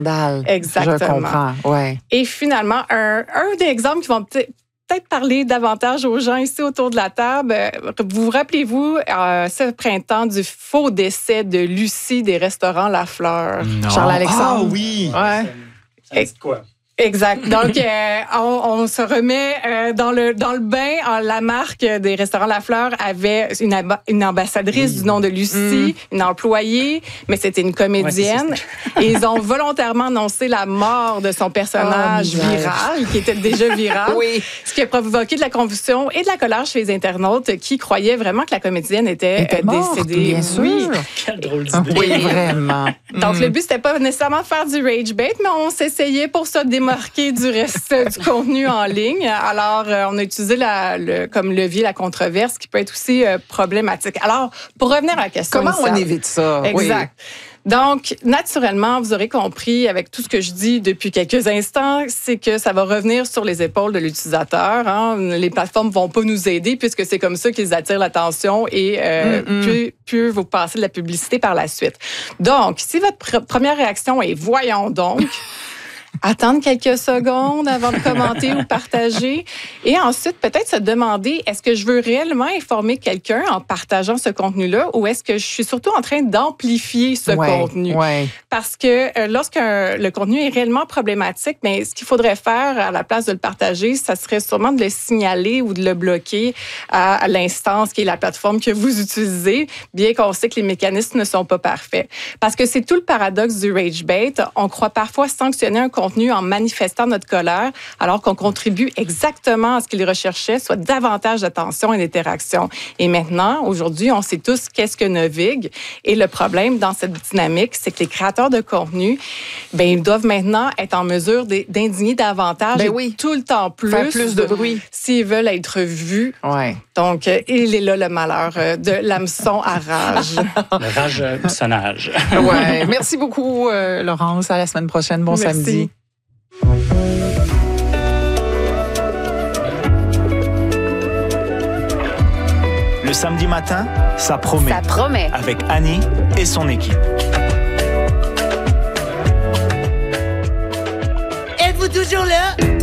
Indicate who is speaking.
Speaker 1: Dalle.
Speaker 2: Exactement.
Speaker 1: Je comprends, ouais.
Speaker 2: Et finalement, un des exemples qui vont peut-être parler davantage aux gens ici autour de la table. Vous rappelez-vous, ce printemps, du faux décès de Lucie des restaurants La Fleur?
Speaker 3: Non.
Speaker 1: Charles-Alexandre.
Speaker 3: Ah oui!
Speaker 1: Ouais.
Speaker 3: Ça dit quoi?
Speaker 2: Exact. Donc, on se remet dans le bain. La marque des restaurants La Fleur avait une ambassadrice du nom de Lucie, une employée, mais c'était une comédienne. Et ils ont volontairement annoncé la mort de son personnage viral, qui était déjà viral.
Speaker 1: Oui.
Speaker 2: Ce qui a provoqué de la convulsion et de la colère chez les internautes qui croyaient vraiment que la comédienne était
Speaker 1: morte,
Speaker 2: décédée.
Speaker 1: bien sûr.
Speaker 2: Oui.
Speaker 3: Quelle drôle d'idée.
Speaker 1: Oui, vraiment.
Speaker 2: Donc, le but, c'était pas nécessairement faire du rage bait, mais on s'essayait pour se démarquer du reste du contenu en ligne. Alors, on a utilisé comme levier la controverse, qui peut être aussi problématique. Alors, pour revenir à la question
Speaker 1: Comment on
Speaker 2: initiale.
Speaker 1: évite ça?
Speaker 2: Exact. Donc, naturellement, vous aurez compris avec tout ce que je dis depuis quelques instants, c'est que ça va revenir sur les épaules de l'utilisateur. Hein. Les plateformes vont pas nous aider puisque c'est comme ça qu'ils attirent l'attention et puis vous passez de la publicité par la suite. Donc, si votre première réaction est « voyons donc », attendre quelques secondes avant de commenter ou partager. Et ensuite, peut-être se demander, est-ce que je veux réellement informer quelqu'un en partageant ce contenu-là ou est-ce que je suis surtout en train d'amplifier ce contenu?
Speaker 1: Ouais.
Speaker 2: Parce que lorsque le contenu est réellement problématique, mais ce qu'il faudrait faire à la place de le partager, ça serait sûrement de le signaler ou de le bloquer à l'instance qui est la plateforme que vous utilisez, bien qu'on sait que les mécanismes ne sont pas parfaits. Parce que c'est tout le paradoxe du rage bait. On croit parfois sanctionner un contenu en manifestant notre colère, alors qu'on contribue exactement à ce qu'il recherchait, soit davantage d'attention et d'interaction. Et maintenant, aujourd'hui, on sait tous qu'est-ce que Novig. Et le problème dans cette dynamique, c'est que les créateurs de contenu, ils doivent maintenant être en mesure d'indigner davantage et tout le temps plus.
Speaker 1: Faire plus de bruit.
Speaker 2: S'ils veulent être vus.
Speaker 1: Ouais.
Speaker 2: Donc, il est là le malheur de l'hameçon à rage.
Speaker 3: Le rage-sonnage.
Speaker 1: Ouais. Merci beaucoup, Laurence. À la semaine prochaine. Bon samedi.
Speaker 4: Le samedi matin, ça promet.
Speaker 5: Ça promet.
Speaker 4: Avec Annie et son équipe.
Speaker 6: Êtes-vous toujours là?